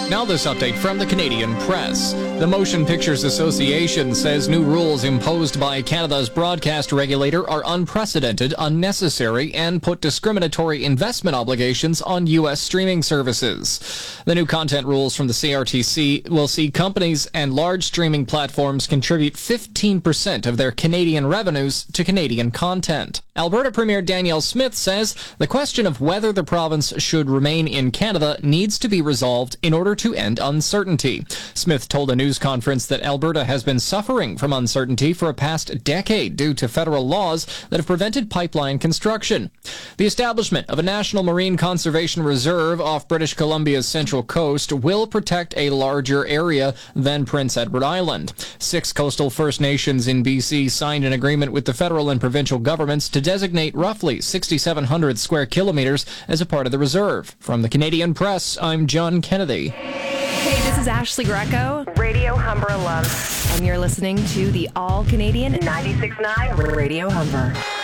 Now this update from the Canadian Press. The Motion Pictures Association says new rules imposed by Canada's broadcast regulator are unprecedented, unnecessary, and put discriminatory investment obligations on U.S. streaming services. The new content rules from the CRTC will see companies and large streaming platforms contribute 15% of their Canadian revenues to Canadian content. Alberta Premier Danielle Smith says the question of whether the province should remain in Canada needs to be resolved in order to end uncertainty. Smith told a news conference that Alberta has been suffering from uncertainty for a past decade due to federal laws that have prevented pipeline construction. The establishment of a National Marine Conservation Reserve off British Columbia's central coast will protect a larger area than Prince Edward Island. 6 coastal First Nations in BC signed an agreement with the federal and provincial governments to designate roughly 6,700 square kilometers as a part of the reserve. From the Canadian Press, I'm John Kennedy. Hey, this is Ashley Greco, Radio Humber alum, and you're listening to the All-Canadian 96.9 Radio Humber.